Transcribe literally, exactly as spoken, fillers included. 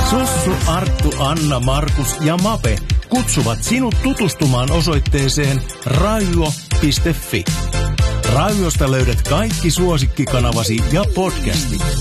Sussu, Arttu, Anna, Markus ja Mape kutsuvat sinut tutustumaan osoitteeseen raijuo piste fi. Raijuosta löydät kaikki suosikkikanavasi ja podcastit.